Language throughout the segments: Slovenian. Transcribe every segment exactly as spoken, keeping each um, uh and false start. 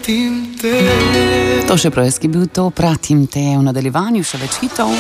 pratim te. To še projski bil to, pratim te, v nadaljevanju še več hitov.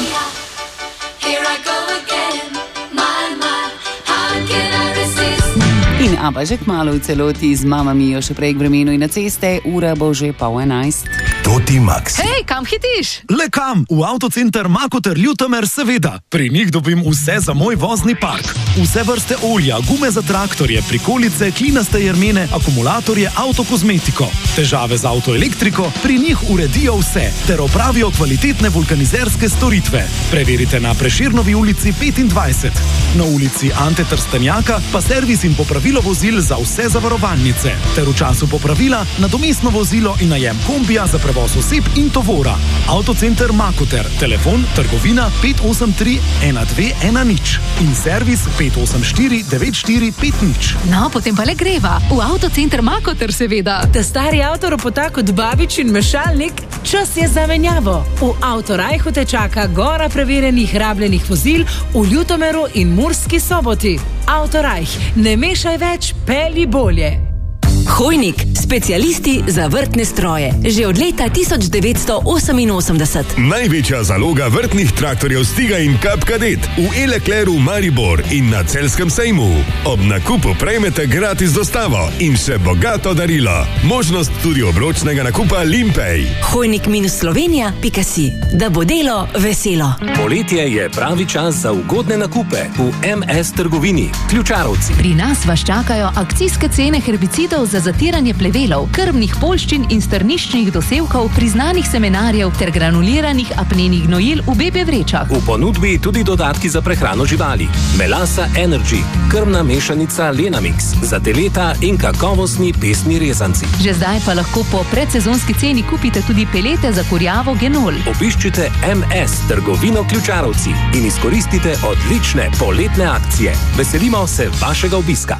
In aba že kmalu v celoti z Mamma Mio še prej k vremenu in na ceste, ura bo že pol enajst. Toti Max. Hej, kam hitiš? Le kam? V Avtocenter Makoter Ljutomer, seveda. Pri njih dobim vse za moj vozni park. Vse vrste olja, gume za traktorje, prikolice, klinaste jermene, akumulatorje, avtokozmetiko. Težave z avtoelektriko, pri njih uredijo vse, ter opravijo kvalitetne vulkanizerske storitve. Preverite na Prešernovi ulici petindvajset. Na ulici Ante Trstenjaka pa servis in popravilo vozil za vse zavarovalnice. Ter v času popravila nadomestno vozilo in najem kombija za prevoz oseb in tovora. Avtocenter Makoter, telefon trgovina pet osem tri ena dve ena nič in servis pet osem štiri devet štiri pet nič. No, potem pa le greva. V Avtocenter Makoter, seveda. Ta stari avto ropota kot babič in mešalnik, čas je za menjavo. V Avtorajhu te čaka gora preverjenih rabljenih vozil v Ljutomeru in Murski Soboti. Avtorajh, ne mešaj več, pelji bolje. Hojnik, specialisti za vrtne stroje. Že od leta tisoč devetsto oseminosemdeset. Največja zaloga vrtnih traktorjev Stiga in Kap Kadet v Elekleru Maribor in na Celjskem sejmu. Ob nakupu prejmete gratis dostavo in še bogato darilo. Možnost tudi obročnega nakupa Limpej. Hojnik minus Slovenija pika si. Da bo delo veselo. Poletje je pravi čas za ugodne nakupe v em es trgovini. Ključarovci. Pri nas vas čakajo akcijske cene herbicidov za zatiranje plevelov, krmnih poljščin in strniščnih dosevkov, priznanih semenarjev ter granuliranih apnenih gnojil v bebe vrečah. V ponudbi tudi dodatki za prehrano živali. Melasa Energy, krmna mešanica Lenamix, za teleta in kakovostni pesni rezanci. Že zdaj pa lahko po predsezonski ceni kupite tudi pelete za kurjavo Genol. Obiščite em es trgovino Ključarovci in izkoristite odlične poletne akcije. Veselimo se vašega obiska.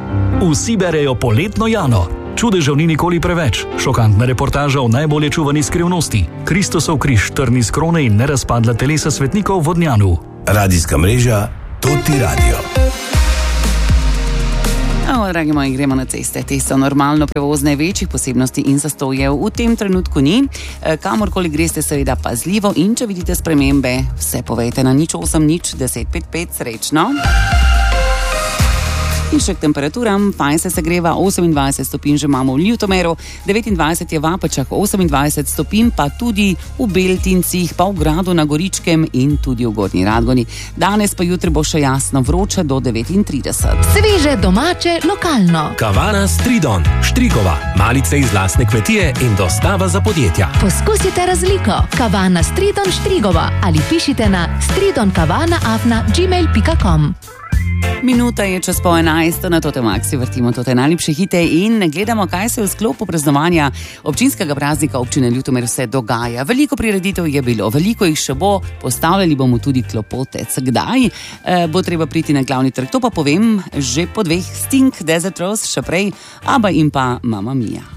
Vsi berejo poletno Jano. Čudežev ni nikoli preveč. Šokantna reportaža o najbolje čuvani skrivnosti. Kristosov križ, trni z krone in nerazpadla telesa svetnikov v Vodnjanu. Radijska mreža Toti Radio. O, dragi moji, gremo na ceste. Te so normalno prevozne, večjih posebnosti in zastojev v tem trenutku ni. Kamorkoli greste, seveda pazljivo in če vidite spremembe, vse povejte na nič osem nič deset pet pet. Srečno. In še k temperaturam, fajn se segreva, osemindvajset stopinj že imamo v Ljutomeru, devetindvajset je v Apačah, osemindvajset stopinj pa tudi v Beltincih, pa v Gradu na Goričkem in tudi v Gornji Radgoni. Danes pa jutri bo še jasno vroče do devetintrideset. Sveže, domače, lokalno. Kavana Stridon, Štrigova, malice iz lastne kmetije in dostava za podjetja. Poskusite razliko. Kavana Stridon Štrigova ali pišite na stridonkavana afna gmail pika com. Minuta je čez po enajsto, na Tote Maxi vrtimo tote najljubše hite in gledamo, kaj se v sklopu praznovanja občinskega praznika občine Ljutomer vse dogaja. Veliko prireditev je bilo, veliko jih še bo, postavljali bomo tudi klopotec. Kdaj e, bo treba priti na glavni trg, to pa povem že po dveh. Sting, Desert Rose, še prej, Aba in pa Mamma Mia.